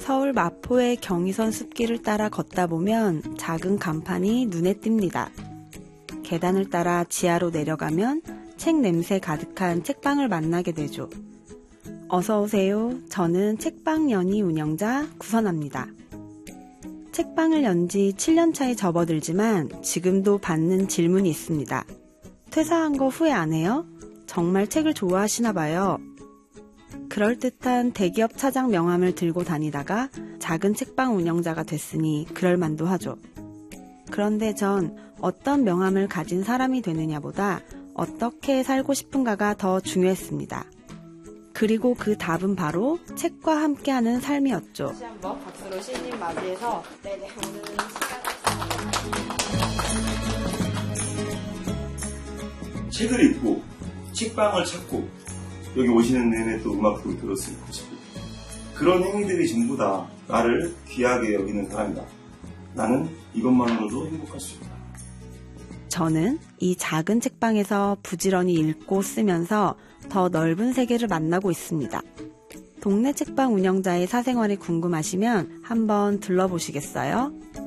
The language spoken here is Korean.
서울 마포의 경의선 숲길을 따라 걷다 보면 작은 간판이 눈에 띕니다. 계단을 따라 지하로 내려가면 책 냄새 가득한 책방을 만나게 되죠. 어서 오세요. 저는 책방 연희 운영자 구선아입니다. 책방을 연 지 7년 차에 접어들지만 지금도 받는 질문이 있습니다. 퇴사한 거 후회 안 해요? 정말 책을 좋아하시나 봐요. 그럴듯한 대기업 차장 명함을 들고 다니다가 작은 책방 운영자가 됐으니 그럴만도 하죠. 그런데 전 어떤 명함을 가진 사람이 되느냐보다 어떻게 살고 싶은가가 더 중요했습니다. 그리고 그 답은 바로 책과 함께하는 삶이었죠. 다시 한번 박수로 신님 맞이해서 오늘 책을 읽고 책방을 찾고 여기 오시는 내내 또 음악도 들었으면 좋겠고 그런 행위들이 전부 다 나를 귀하게 여기는 사람이다. 나는 이것만으로도 행복할 수 있다. 저는 이 작은 책방에서 부지런히 읽고 쓰면서 더 넓은 세계를 만나고 있습니다. 동네 책방 운영자의 사생활이 궁금하시면 한번 들러보시겠어요?